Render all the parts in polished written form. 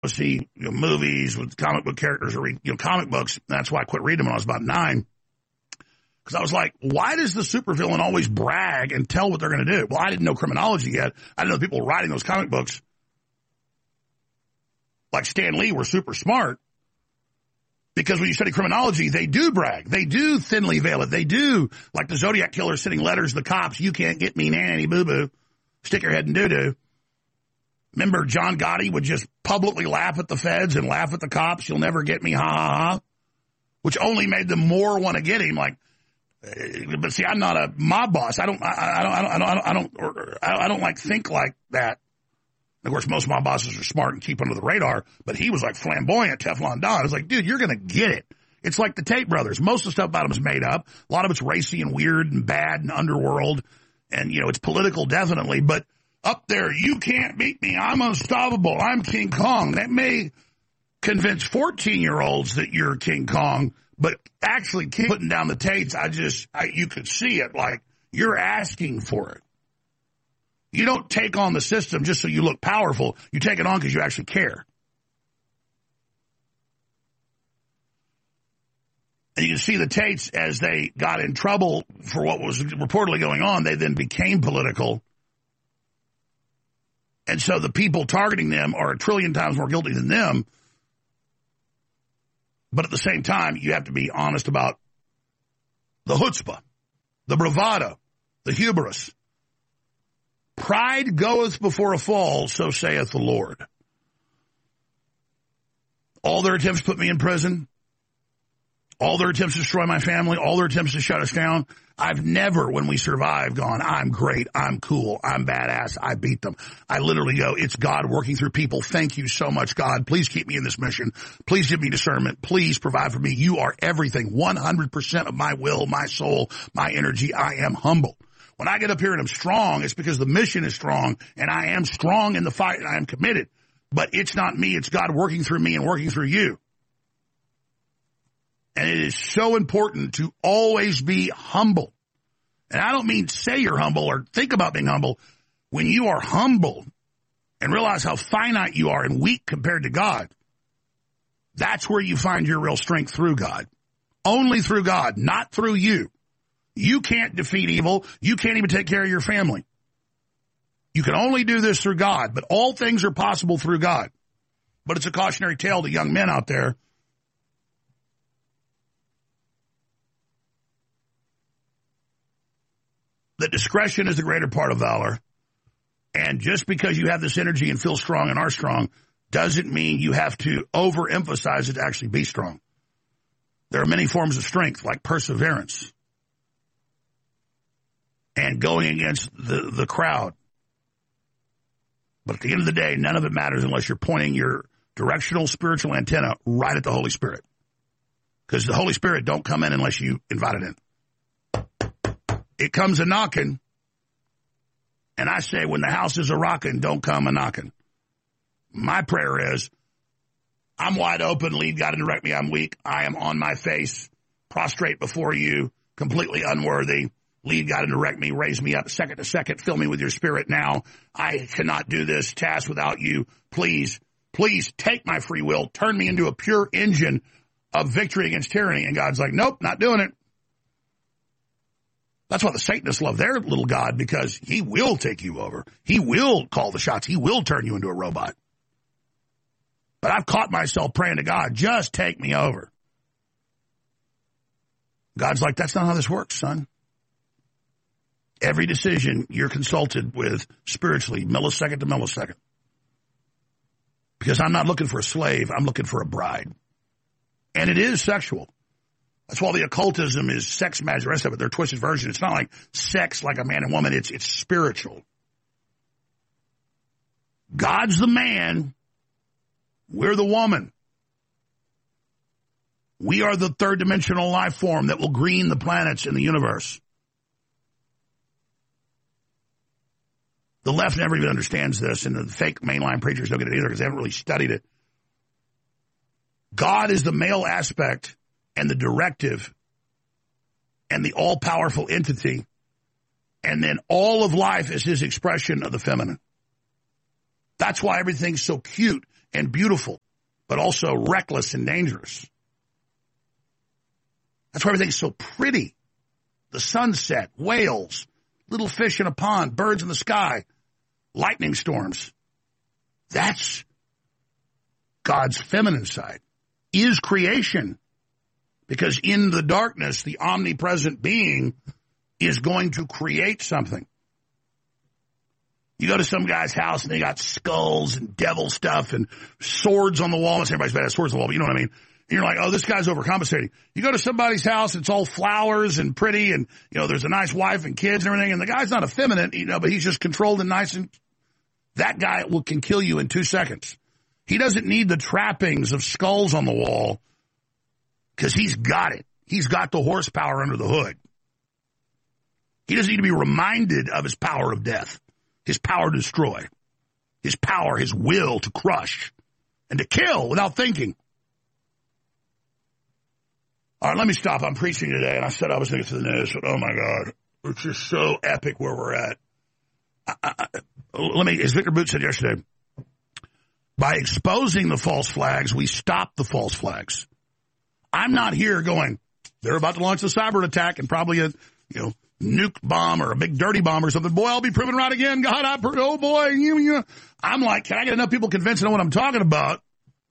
see movies with comic book characters or read comic books. That's why I quit reading them when I was about 9. Because I was like, why does the supervillain always brag and tell what they're going to do? Well, I didn't know criminology yet. I didn't know the people writing those comic books, like Stan Lee, were super smart. Because when you study criminology, they do brag. They do thinly veil it. They do, like the Zodiac Killer sending letters to the cops, you can't get me, nanny, boo-boo, stick your head in doo-doo. Remember, John Gotti would just publicly laugh at the feds and laugh at the cops. You'll never get me, ha, ha, ha. Which only made them more want to get him. Like, but see, I'm not a mob boss. I don't like think like that. Of course, most mob bosses are smart and keep under the radar, but he was like flamboyant, Teflon Don. I was like, dude, you're going to get it. It's like the Tate brothers. Most of the stuff about them is made up. A lot of it's racy and weird and bad and underworld. And, it's political, definitely. But up there, you can't beat me. I'm unstoppable. I'm King Kong. That may convince 14-year-olds that you're King Kong, but actually putting down the Tates, you could see it like you're asking for it. You don't take on the system just so you look powerful. You take it on because you actually care. And you can see the Tates, as they got in trouble for what was reportedly going on, they then became political. And so the people targeting them are a trillion times more guilty than them. But at the same time, you have to be honest about the chutzpah, the bravado, the hubris. Pride goeth before a fall, so saith the Lord. All their attempts to put me in prison, all their attempts to destroy my family, all their attempts to shut us down, I've never, when we survive, gone, I'm great, I'm cool, I'm badass, I beat them. I literally go, it's God working through people. Thank you so much, God. Please keep me in this mission. Please give me discernment. Please provide for me. You are everything, 100% of my will, my soul, my energy. I am humble. When I get up here and I'm strong, it's because the mission is strong, and I am strong in the fight, and I am committed. But it's not me. It's God working through me and working through you. And it is so important to always be humble. And I don't mean say you're humble or think about being humble. When you are humble and realize how finite you are and weak compared to God, that's where you find your real strength, through God. Only through God, not through you. You can't defeat evil. You can't even take care of your family. You can only do this through God, but all things are possible through God. But it's a cautionary tale to young men out there. That discretion is the greater part of valor. And just because you have this energy and feel strong and are strong doesn't mean you have to overemphasize it to actually be strong. There are many forms of strength, like perseverance and going against the crowd. But at the end of the day, none of it matters unless you're pointing your directional spiritual antenna right at the Holy Spirit. Because the Holy Spirit don't come in unless you invite it in. It comes a knocking, and I say when the house is a rocking, don't come a knocking. My prayer is, I'm wide open, lead God and direct me, I'm weak, I am on my face, prostrate before you, completely unworthy. Lead God and direct me, raise me up second to second, fill me with your spirit now. I cannot do this task without you. Please, please take my free will, turn me into a pure engine of victory against tyranny. And God's like, nope, not doing it. That's why the Satanists love their little God, because he will take you over. He will call the shots. He will turn you into a robot. But I've caught myself praying to God, just take me over. God's like, that's not how this works, son. Every decision you're consulted with spiritually, millisecond to millisecond. Because I'm not looking for a slave, I'm looking for a bride. And it is sexual. That's why the occultism is sex magic, the rest of it, they're twisted version. It's not like sex like a man and woman, it's spiritual. God's the man, we're the woman. We are the third dimensional life form that will green the planets in the universe. The left never even understands this, and the fake mainline preachers don't get it either because they haven't really studied it. God is the male aspect and the directive and the all-powerful entity, and then all of life is his expression of the feminine. That's why everything's so cute and beautiful, but also reckless and dangerous. That's why everything's so pretty. The sunset, whales, little fish in a pond, birds in the sky, lightning storms. That's God's feminine side, is creation. Because in the darkness, the omnipresent being is going to create something. You go to some guy's house and they got skulls and devil stuff and swords on the wall. Not everybody's bad at swords on the wall, but you know what I mean? And you're like, oh, this guy's overcompensating. You go to somebody's house, it's all flowers and pretty and, there's a nice wife and kids and everything. And the guy's not effeminate, but he's just controlled and nice. And that guy can kill you in 2 seconds. He doesn't need the trappings of skulls on the wall because he's got it. He's got the horsepower under the hood. He doesn't need to be reminded of his power of death, his power to destroy, his power, his will to crush and to kill without thinking. All right, let me stop. I'm preaching today, and I said I was going to get to the news, but oh, my God. It's just so epic where we're at. As Victor Boot said yesterday, by exposing the false flags, we stop the false flags. I'm not here going, they're about to launch a cyber attack and probably a, nuke bomb or a big dirty bomb or something. Boy, I'll be proven right again. God, oh boy. I'm like, can I get enough people convinced to know what I'm talking about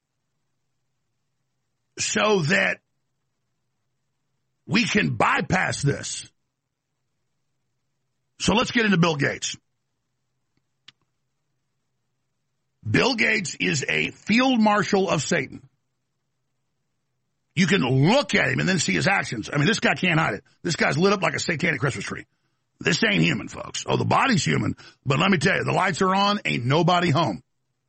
so that we can bypass this? So let's get into Bill Gates. Bill Gates is a field marshal of Satan. You can look at him and then see his actions. I mean, this guy can't hide it. This guy's lit up like a satanic Christmas tree. This ain't human, folks. Oh, the body's human. But let me tell you, the lights are on, ain't nobody home.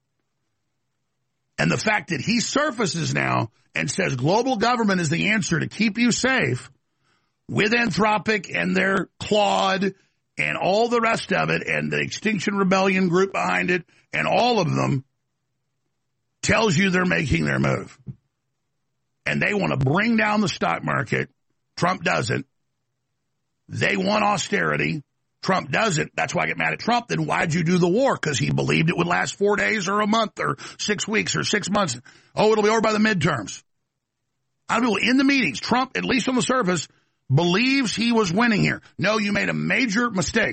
And the fact that he surfaces now and says global government is the answer to keep you safe with Anthropic and their Claude and all the rest of it and the Extinction Rebellion group behind it and all of them tells you they're making their move. And they want to bring down the stock market. Trump doesn't. They want austerity. Trump doesn't. That's why I get mad at Trump. Then why'd you do the war? Because he believed it would last 4 days or a month or 6 weeks or 6 months. Oh, it'll be over by the midterms. I don't know. In the meetings, Trump, at least on the surface, believes he was winning here. No, you made a major mistake.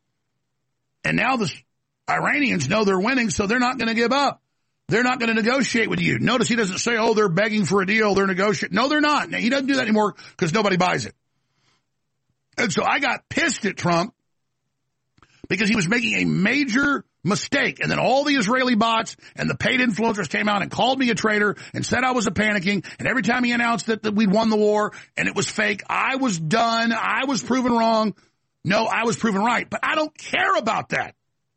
And now the Iranians know they're winning, so they're not going to give up. They're not going to negotiate with you. Notice he doesn't say, oh, they're begging for a deal, they're negotiating. No, they're not. Now, he doesn't do that anymore because nobody buys it. And so I got pissed at Trump because he was making a major mistake. And then all the Israeli bots and the paid influencers came out and called me a traitor and said I was panicking. And every time he announced that we'd won the war and it was fake, I was done. I was proven wrong. No, I was proven right. But I don't care about that.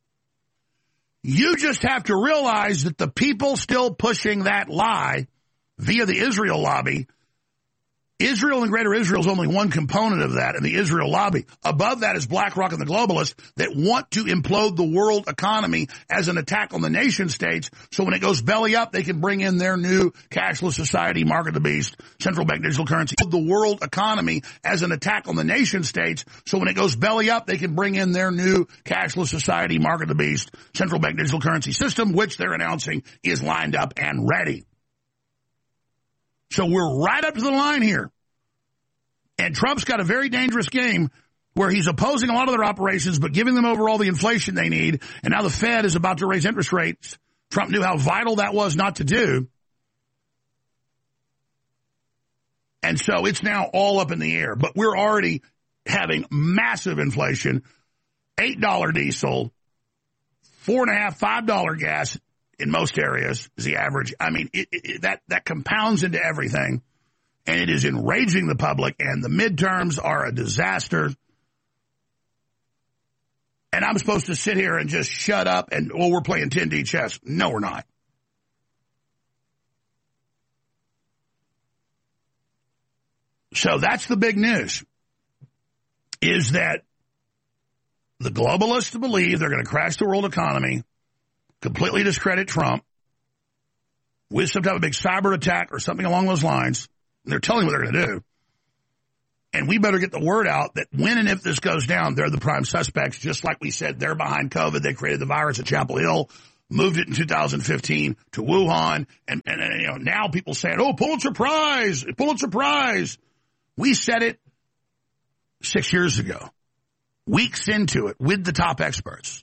You just have to realize that the people still pushing that lie via the Israel lobby, Israel and Greater Israel is only one component of that, and the Israel lobby. Above that is BlackRock and the globalists that want to implode the world economy as an attack on the nation states. So when it goes belly up, they can bring in their new cashless society, mark of the beast, central bank digital currency. The world economy as an attack on the nation states. So when it goes belly up, they can bring in their new cashless society, mark of the beast, central bank digital currency system, which they're announcing is lined up and ready. So we're right up to the line here. And Trump's got a very dangerous game where he's opposing a lot of their operations, but giving them over all the inflation they need. And now the Fed is about to raise interest rates. Trump knew how vital that was not to do. And so it's now all up in the air. But we're already having massive inflation, $8 diesel, $4.50, $5 gas in most areas is the average. I mean, that compounds into everything. And it is enraging the public, and the midterms are a disaster. And I'm supposed to sit here and just shut up and, oh, we're playing 10D chess. No, we're not. So that's the big news, is that the globalists believe they're going to crash the world economy, completely discredit Trump with some type of big cyber attack or something along those lines. They're telling what they're going to do. And we better get the word out that when and if this goes down, they're the prime suspects. Just like we said, they're behind COVID. They created the virus at Chapel Hill. moved it in 2015 to Wuhan, and now people saying, oh, Pulitzer Prize, Pulitzer Prize. We said it 6 years ago, weeks into it with the top experts.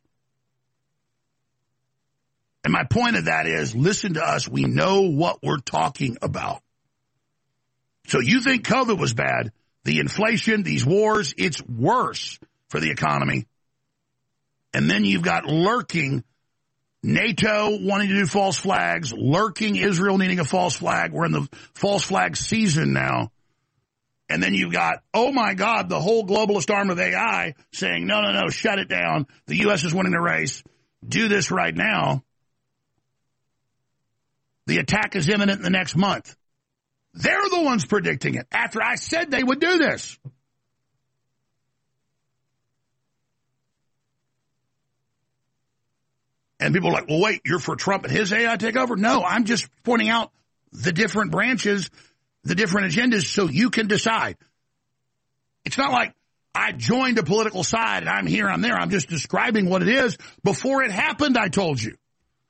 And my point of that is, listen to us. We know what we're talking about. So you think COVID was bad. The inflation, these wars, it's worse for the economy. And then you've got lurking NATO wanting to do false flags, lurking Israel needing a false flag. We're in the false flag season now. And then you've got, oh, my God, the whole globalist arm of AI saying, no, shut it down. The U.S. is winning the race. Do this right now. The attack is imminent in the next month. They're the ones predicting it after I said they would do this. And people are like, well, wait, you're for Trump and his AI takeover? No, I'm just pointing out the different branches, the different agendas, so you can decide. It's not like I joined a political side and I'm here, I'm there. I'm just describing what it is. Before it happened, I told you.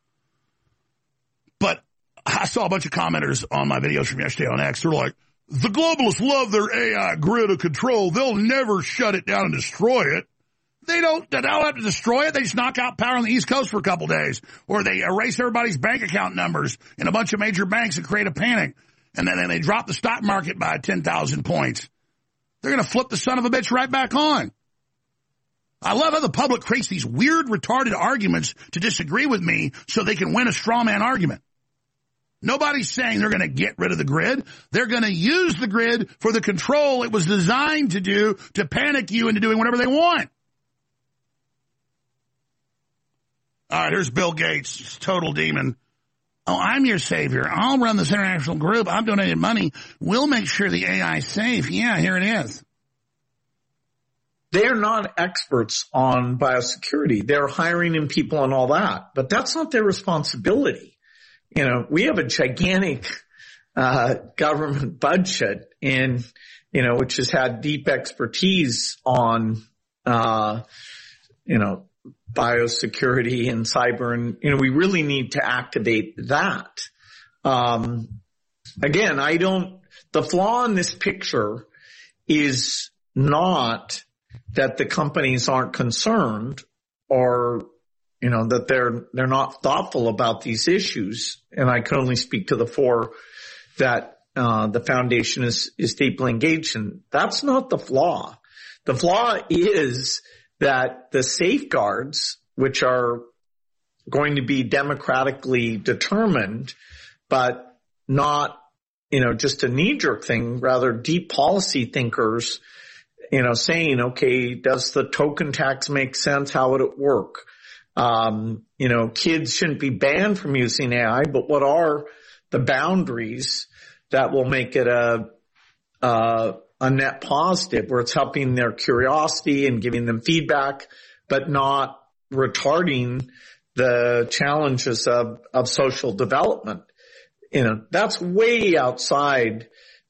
But I saw a bunch of commenters on my videos from yesterday on X. They're like, the globalists love their AI grid of control. They'll never shut it down and destroy it. They don't have to destroy it. They just knock out power on the East Coast for a couple days. Or they erase everybody's bank account numbers in a bunch of major banks and create a panic. And then they drop the stock market by 10,000 points. They're going to flip the son of a bitch right back on. I love how the public creates these weird, retarded arguments to disagree with me so they can win a straw man argument. Nobody's saying they're going to get rid of the grid. They're going to use the grid for the control it was designed to do, to panic you into doing whatever they want. All right, here's Bill Gates, total demon. Oh, I'm your savior. I'll run this international group. I'm donating money. We'll make sure the AI is safe. Yeah, here it is. They're not experts on biosecurity. They're hiring in people and all that, but that's not their responsibility. You know, we have a gigantic government budget and, you know, which has had deep expertise on, biosecurity and cyber. And, you know, we really need to activate that. Again, the flaw in this picture is not that the companies aren't concerned or, you know, that they're not thoughtful about these issues. And I can only speak to the four that, the foundation is deeply engaged in. That's not the flaw. The flaw is that the safeguards, which are going to be democratically determined, but not, you know, just a knee-jerk thing, rather deep policy thinkers, you know, saying, okay, does the token tax make sense? How would it work? You know, kids shouldn't be banned from using AI, but what are the boundaries that will make it a net positive where it's helping their curiosity and giving them feedback, but not retarding the challenges of social development? You know, that's way outside,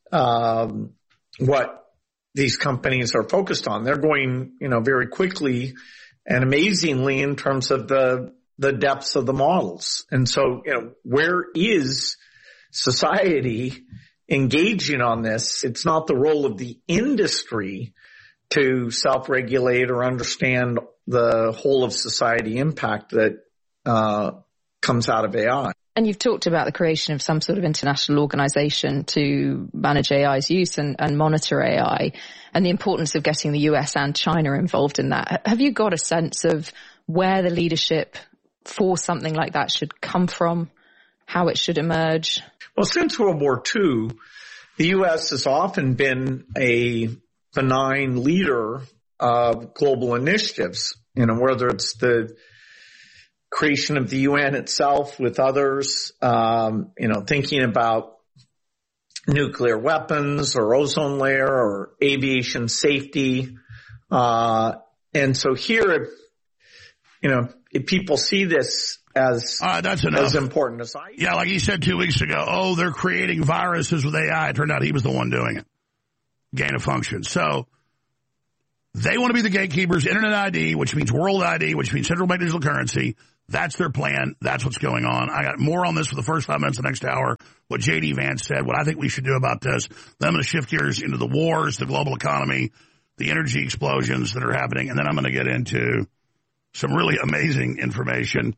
what these companies are focused on. They're going, you know, very quickly and amazingly in terms of the depths of the models. And so, you know, where is society engaging on this? It's not the role of the industry to self-regulate or understand the whole of society impact that comes out of AI. And you've talked about the creation of some sort of international organization to manage AI's use and monitor AI, and the importance of getting the US and China involved in that. Have you got a sense of where the leadership for something like that should come from, how it should emerge? Well, since World War II, the U.S. has often been a benign leader of global initiatives, you know, whether it's the creation of the UN itself with others, you know, thinking about nuclear weapons or ozone layer or aviation safety. And so here, you know, if people see this as important as I do. Yeah, like he said 2 weeks ago, oh, they're creating viruses with AI. It turned out he was the one doing it. Gain of function. So they want to be the gatekeepers, Internet ID, which means World ID, which means central bank digital currency. That's their plan. That's what's going on. I got more on this for the first 5 minutes of the next hour. What J.D. Vance said, what I think we should do about this. Then I'm going to shift gears into the wars, the global economy, the energy explosions that are happening. And then I'm going to get into some really amazing information.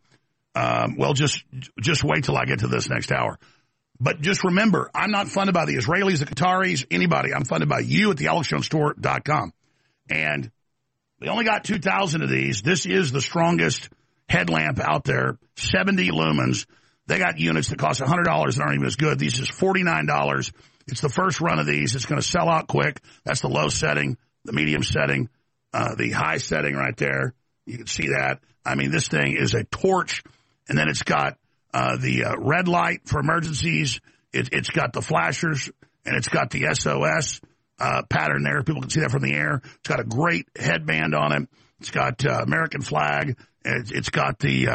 Just wait till I get to this next hour. But just remember, I'm not funded by the Israelis, the Qataris, anybody. I'm funded by you at thealexjonesstore.com. And they only got 2,000 of these. This is the strongest headlamp out there, 70 lumens. They got units that cost $100 that aren't even as good. These is $49. It's the first run of these. It's going to sell out quick. That's the low setting, the medium setting, the high setting right there. You can see that. I mean, this thing is a torch. And then it's got the red light for emergencies. It's got the flashers, and it's got the SOS pattern there. People can see that from the air. It's got a great headband on it. It's got American flag. It's got the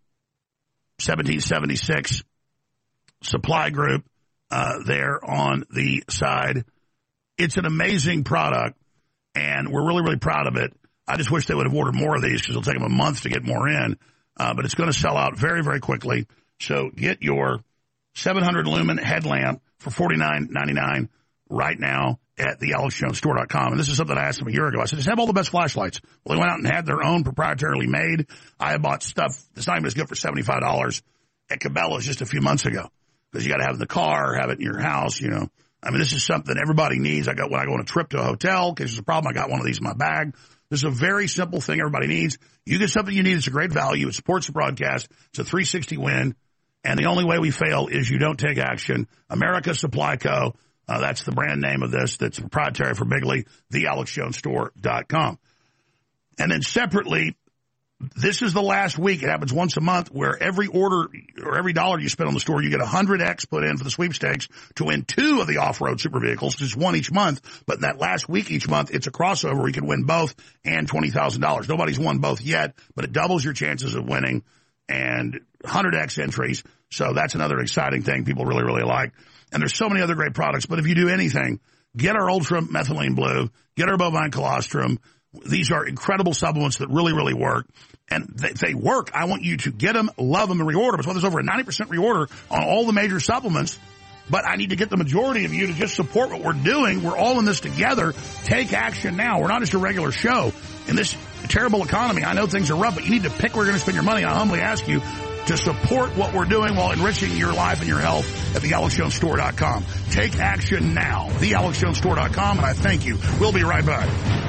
1776 supply group there on the side. It's an amazing product, and we're really, really proud of it. I just wish they would have ordered more of these because it'll take them a month to get more in. But it's going to sell out very, very quickly. So get your 700 lumen headlamp for $49.99 right now at thealexjonesstore.com. And this is something I asked them a year ago. I said, just have all the best flashlights. Well, they went out and had their own proprietarily made. I bought stuff that's not even as good for $75 at Cabela's just a few months ago because you got to have it in the car, have it in your house, you know. I mean, this is something everybody needs. I got when I go on a trip to a hotel, in case there's a problem, I got one of these in my bag. This is a very simple thing everybody needs. You get something you need. It's a great value. It supports the broadcast. It's a 360 win. And the only way we fail is you don't take action. America Supply Co. That's the brand name of this. That's proprietary for Bigley, thealexjonesstore.com. And then separately, this is the last week. It happens once a month where every order or every dollar you spend on the store, you get 100X put in for the sweepstakes to win 2 of the off-road super vehicles. Just one each month. But in that last week each month, it's a crossover where you can win both and $20,000. Nobody's won both yet, but it doubles your chances of winning and 100X entries. So that's another exciting thing people really, really like. And there's so many other great products. But if you do anything, get our Ultra Methylene Blue, get our Bovine Colostrum. These are incredible supplements that really, really work. And they work. I want you to get them, love them, and reorder. That's why there's over a 90% reorder on all the major supplements. But I need to get the majority of you to just support what we're doing. We're all in this together. Take action now. We're not just a regular show. In this terrible economy, I know things are rough, but you need to pick where you're going to spend your money. I humbly ask you to support what we're doing while enriching your life and your health at thealexjonesstore.com. Take action now. Thealexjonesstore.com, and I thank you. We'll be right back.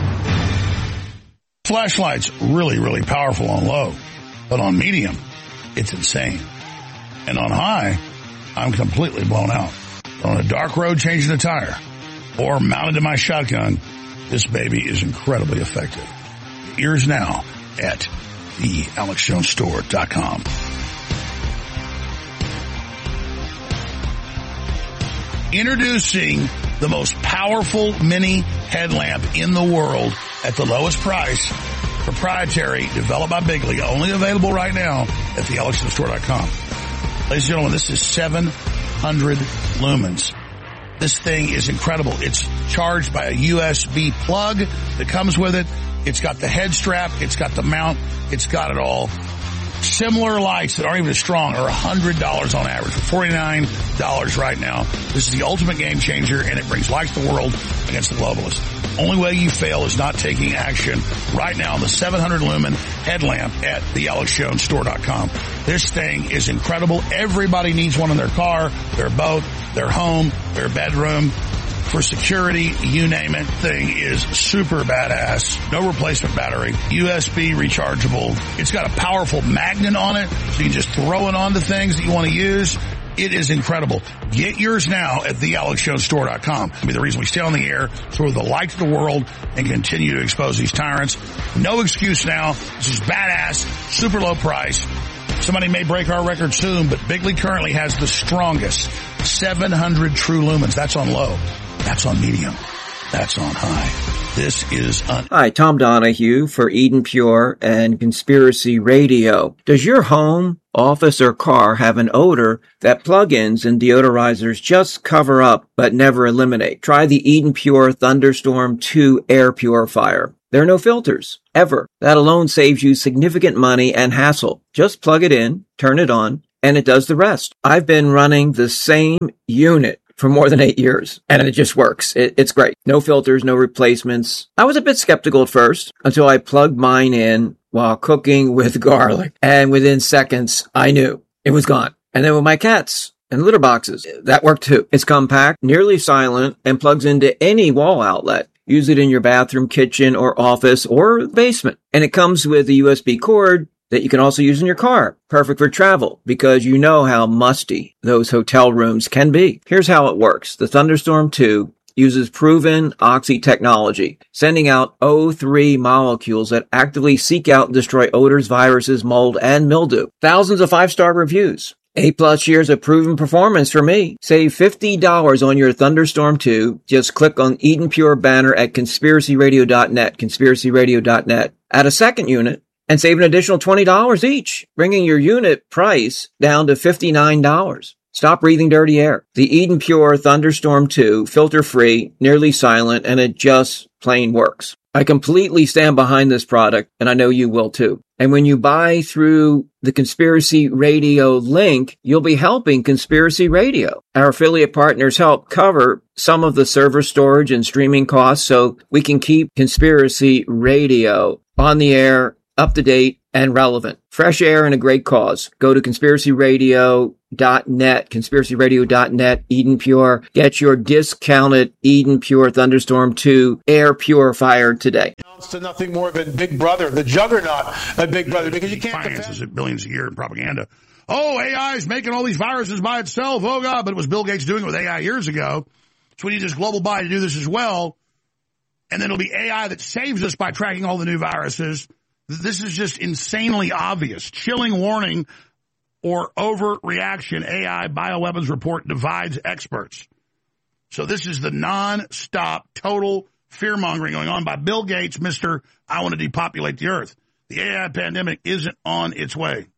Flashlight's really, really powerful on low, but on medium, it's insane. And on high, I'm completely blown out. On a dark road changing a tire or mounted to my shotgun, this baby is incredibly effective. Yours now at thealexjonesstore.com. Introducing the most powerful mini headlamp in the world at the lowest price, proprietary, developed by Bigley, only available right now at thealexjonesstore.com. Ladies and gentlemen, this is 700 lumens. This thing is incredible. It's charged by a USB plug that comes with it. It's got the head strap. It's got the mount. It's got it all. Similar lights that aren't even as strong are $100 on average. For $49 right now. This is the ultimate game changer, and it brings light to the world against the globalists. Only way you fail is not taking action right now on the 700 lumen headlamp at thealexjonesstore.com. This thing is incredible. Everybody needs one in their car, their boat, their home, their bedroom. For security, you name it, thing is super badass. No replacement battery, USB rechargeable. It's got a powerful magnet on it, so you can just throw it onto things that you want to use. It is incredible. Get yours now at thealexjonesstore.com. It'll be the reason we stay on the air, throw the light to the world, and continue to expose these tyrants. No excuse now. This is badass, super low price. Somebody may break our record soon, but Bigley currently has the strongest 700 true lumens. That's on low. That's on medium. That's on high. This is Hi, Tom Donahue for Eden Pure and Conspiracy Radio. Does your home, office, or car have an odor that plugins and deodorizers just cover up but never eliminate? Try the Eden Pure Thunderstorm 2 air purifier. There are no filters, ever. That alone saves you significant money and hassle. Just plug it in, turn it on, and it does the rest. I've been running the same unit for more than 8 years, and it just works. It's great. No filters, no replacements. I was a bit skeptical at first until I plugged mine in while cooking with garlic, and within seconds, I knew it was gone. And then with my cats and litter boxes, that worked too. It's compact, nearly silent, and plugs into any wall outlet. Use it in your bathroom, kitchen, or office, or basement. And it comes with a USB cord that you can also use in your car. Perfect for travel, because you know how musty those hotel rooms can be. Here's how it works. The Thunderstorm 2 uses proven Oxy technology, sending out O3 molecules that actively seek out and destroy odors, viruses, mold, and mildew. Thousands of 5-star reviews. 8+ years of proven performance for me. Save $50 on your Thunderstorm 2. Just click on Eden Pure banner at conspiracyradio.net, conspiracyradio.net. Add a second unit and save an additional $20 each, bringing your unit price down to $59. Stop breathing dirty air. The Eden Pure Thunderstorm 2, filter-free, nearly silent, and it just plain works. I completely stand behind this product, and I know you will too. And when you buy through the Conspiracy Radio link, you'll be helping Conspiracy Radio. Our affiliate partners help cover some of the server storage and streaming costs so we can keep Conspiracy Radio on the air, up to date, and relevant. Fresh air and a great cause. Go to conspiracyradio.net, conspiracyradio.net, Eden Pure. Get your discounted Eden Pure Thunderstorm 2 air purifier today. To nothing more than Big Brother, the juggernaut of Big Brother, because you can't finances at billions a year in propaganda. Oh, AI is making all these viruses by itself. Oh, God, but it was Bill Gates doing it with AI years ago. So we need this global buy to do this as well. And then it'll be AI that saves us by tracking all the new viruses. This is just insanely obvious. Chilling warning or overreaction. AI bioweapons report divides experts. So this is the non-stop total fear-mongering going on by Bill Gates, Mr. I want to depopulate the earth. The AI pandemic isn't on its way.